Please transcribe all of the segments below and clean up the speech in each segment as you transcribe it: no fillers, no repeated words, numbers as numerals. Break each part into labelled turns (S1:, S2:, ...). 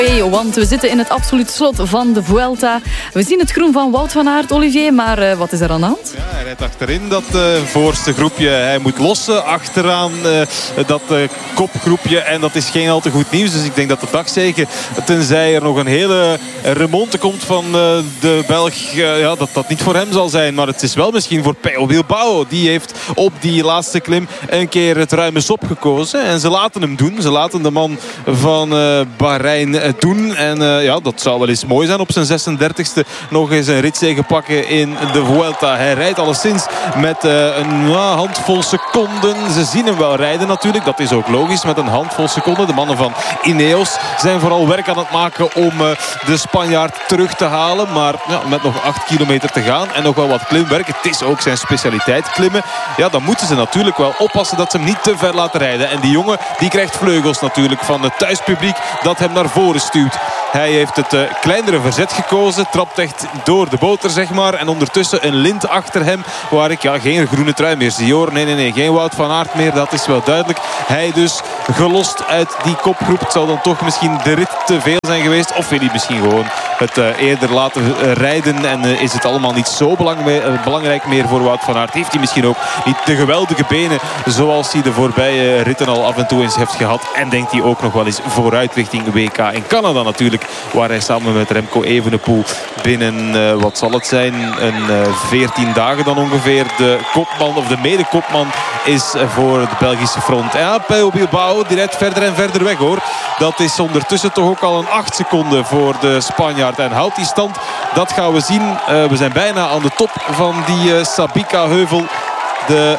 S1: Want we zitten in het absolute slot van de Vuelta. We zien het groen van Wout van Aert, Olivier, maar wat is er aan de hand?
S2: Ja, hij rijdt achterin dat voorste groepje. Hij moet lossen achteraan dat kopgroepje en dat is geen al te goed nieuws. Dus ik denk dat de dagzege, tenzij er nog een hele remonte komt van de Belg, dat niet voor hem zal zijn. Maar het is wel misschien voor Pello Bilbao. Die heeft op die laatste klim een keer het ruime sop gekozen. En ze laten hem doen. Ze laten de man van Bahrein doen. En dat zou wel eens mooi zijn op zijn 36e nog eens een ritzege pakken in de Vuelta. Hij rijdt alleszins met een handvol seconden. Ze zien hem wel rijden natuurlijk. Dat is ook logisch met een handvol seconden. De mannen van Ineos zijn vooral werk aan het maken om de Spanjaard terug te halen. Maar met nog 8 kilometer te gaan en nog wel wat klimwerk. Het is ook zijn specialiteit, klimmen. Ja, dan moeten ze natuurlijk wel oppassen dat ze hem niet te ver laten rijden. En die jongen die krijgt vleugels natuurlijk van het thuispubliek dat hem naar voren stuwt. Hij heeft het kleinere verzet gekozen. Trapt echt door de boter, zeg maar. En ondertussen een lint achter hem. Waar ik geen groene trui meer zie, hoor. Nee. Geen Wout van Aert meer. Dat is wel duidelijk. Hij dus gelost uit die kopgroep. Het zou dan toch misschien de rit te veel zijn geweest. Of wil hij misschien gewoon het eerder laten rijden. En is het allemaal niet zo belangrijk meer voor Wout van Aert. Heeft hij misschien ook niet de geweldige benen zoals hij de voorbije ritten al af en toe eens heeft gehad. En denkt hij ook nog wel eens vooruit richting WK in Canada natuurlijk. Waar hij samen met Remco Evenepoel binnen, wat zal het zijn, een 14 dagen dan ongeveer de kopman of de mede-kopman is voor het Belgische front. Ja, Pello Bilbao die rijdt verder en verder weg, hoor. Dat is ondertussen toch ook al een 8 seconden voor de Spanjaard. En houdt die stand, dat gaan we zien. We zijn bijna aan de top van die Sabica-heuvel. De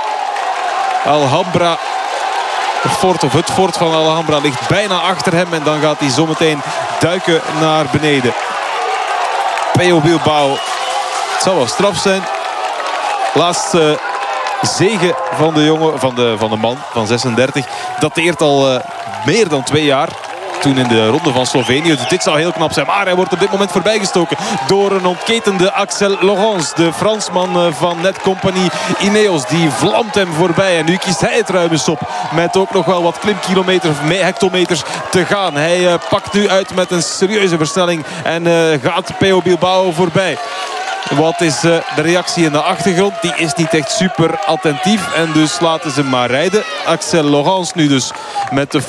S2: Alhambra fort, of het fort van Alhambra ligt bijna achter hem. En dan gaat hij zometeen duiken naar beneden. Pello Bilbao. Het zou wel straf zijn. Laatste zege van de jongen, van de man van 36. Dateert al meer dan 2 jaar. Toen in de ronde van Slovenië. Dus dit zou heel knap zijn. Maar hij wordt op dit moment voorbijgestoken door een ontketende Axel Laurens. De Fransman van Netcompagnie Ineos. Die vlamt hem voorbij. En nu kiest hij het ruime sop. Met ook nog wel wat klimkilometers of hectometers te gaan. Hij pakt nu uit met een serieuze versnelling. En gaat Pello Bilbao voorbij. Wat is de reactie in de achtergrond? Die is niet echt super attentief. En dus laten ze maar rijden. Axel Laurens nu dus met de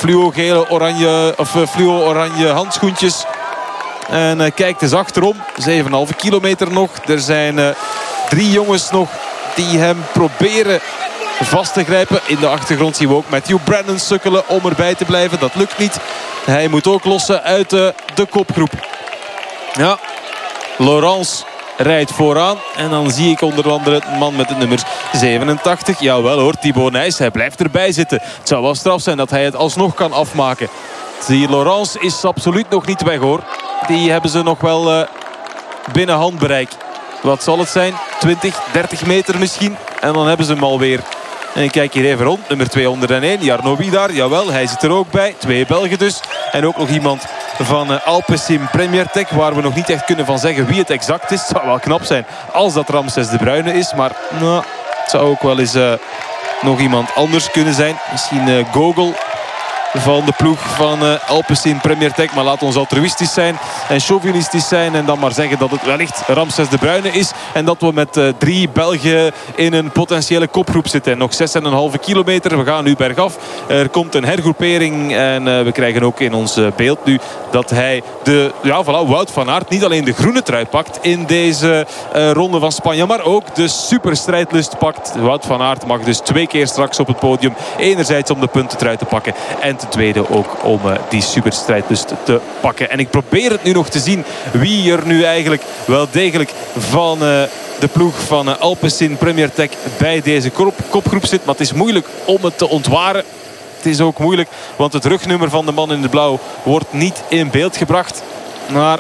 S2: fluo-oranje handschoentjes. En kijkt eens achterom. 7,5 kilometer nog. Er zijn 3 jongens nog die hem proberen vast te grijpen. In de achtergrond zien we ook Matthew Brandon sukkelen om erbij te blijven. Dat lukt niet. Hij moet ook lossen uit de kopgroep. Ja, Laurens rijdt vooraan. En dan zie ik onder andere een man met het nummer 87. Jawel hoor, Thibaut Nys. Hij blijft erbij zitten. Het zou wel straf zijn dat hij het alsnog kan afmaken. Die Laurens is absoluut nog niet weg, hoor. Die hebben ze nog wel binnen handbereik. Wat zal het zijn? 20, 30 meter misschien. En dan hebben ze hem alweer. En ik kijk hier even rond. Nummer 201, Jarno Widar. Jawel, hij zit er ook bij. 2 Belgen dus. En ook nog iemand van Alpecin Premier Tech. Waar we nog niet echt kunnen van zeggen wie het exact is. Het zou wel knap zijn als dat Ramses de Bruyne is. Maar het zou ook wel eens nog iemand anders kunnen zijn. Misschien Gogol van de ploeg van Alpecin Premier Tech. Maar laat ons altruïstisch zijn en chauvinistisch zijn. En dan maar zeggen dat het wellicht Ramses de Bruyne is. En dat we met 3 Belgen in een potentiële kopgroep zitten. En nog 6,5 kilometer. We gaan nu bergaf. Er komt een hergroepering. En we krijgen ook in ons beeld nu dat hij Wout van Aert niet alleen de groene trui pakt in deze ronde van Spanje. Maar ook de superstrijdlust pakt. Wout van Aert mag dus 2 keer straks op het podium. Enerzijds om de puntentrui te pakken. En ten tweede ook om die superstrijdlust te pakken. En ik probeer het nu nog te zien wie er nu eigenlijk wel degelijk van de ploeg van Alpecin Premier Tech bij deze kopgroep zit. Maar het is moeilijk om het te ontwaren. Het is ook moeilijk, want het rugnummer van de man in het blauw wordt niet in beeld gebracht. Maar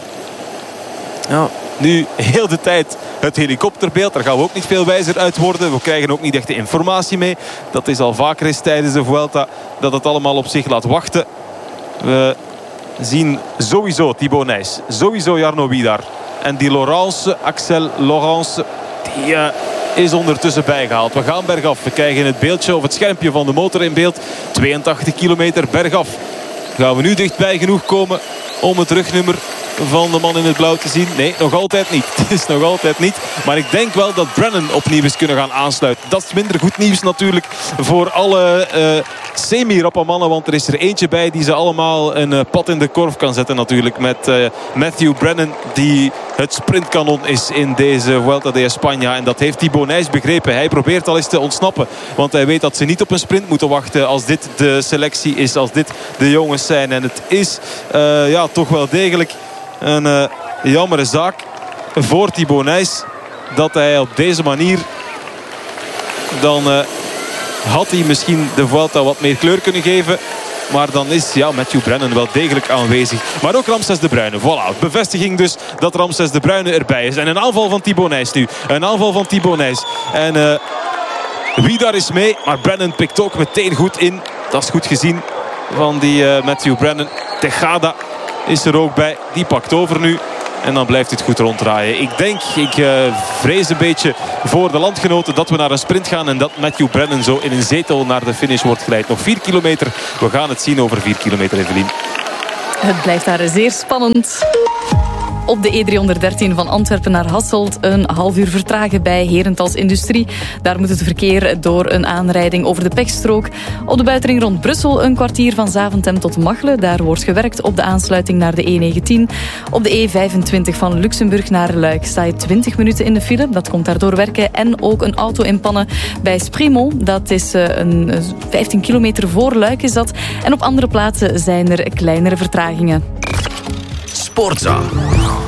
S2: nu heel de tijd het helikopterbeeld. Daar gaan we ook niet veel wijzer uit worden. We krijgen ook niet echt de informatie mee. Dat is al vaker eens tijdens de Vuelta dat het allemaal op zich laat wachten. We zien sowieso Thibaut Nys. Sowieso Jarno Widar. En die Laurens, Axel Laurens, die is ondertussen bijgehaald. We gaan bergaf. We krijgen het beeldje of het schermpje van de motor in beeld. 82 kilometer bergaf. Gaan we nu dichtbij genoeg komen om het rugnummer van de man in het blauw te zien? Nee, nog altijd niet. Het is nog altijd niet. Maar ik denk wel dat Brennan opnieuw is kunnen gaan aansluiten. Dat is minder goed nieuws natuurlijk voor alle semi-rappe mannen. Want er is er eentje bij die ze allemaal een pad in de korf kan zetten natuurlijk. Met Matthew Brennan, die het sprintkanon is in deze Vuelta de España. En dat heeft Thibaut Nys begrepen. Hij probeert al eens te ontsnappen. Want hij weet dat ze niet op een sprint moeten wachten als dit de selectie is. Als dit de jongens zijn. En het is toch wel degelijk een jammere zaak voor Thibaut Nys dat hij op deze manier dan had hij misschien de Vuelta wat meer kleur kunnen geven. Maar dan is Matthew Brennan wel degelijk aanwezig. Maar ook Ramses de Bruyne. Voilà, bevestiging dus dat Ramses de Bruyne erbij is. En een aanval van Thibaut Nys nu. Een aanval van Thibaut Nys. En wie daar is mee. Maar Brennan pikt ook meteen goed in. Dat is goed gezien van die Matthew Brennan. Tejada is er ook bij. Die pakt over nu. En dan blijft het goed ronddraaien. Ik vrees een beetje voor de landgenoten dat we naar een sprint gaan. En dat Matthew Brennan zo in een zetel naar de finish wordt geleid. Nog 4 kilometer. We gaan het zien over 4 kilometer, Evelien.
S1: Het blijft daar zeer spannend. Op de E313 van Antwerpen naar Hasselt een half uur vertragen bij Herentals Industrie. Daar moet het verkeer door een aanrijding over de pechstrook. Op de buitenring rond Brussel een kwartier van Zaventem tot Machelen. Daar wordt gewerkt op de aansluiting naar de E19. Op de E25 van Luxemburg naar Luik sta je 20 minuten in de file. Dat komt daardoor werken. En ook een auto in pannen bij Sprimont. Dat is 15 kilometer voor Luik is dat. En op andere plaatsen zijn er kleinere vertragingen.
S3: Sportza.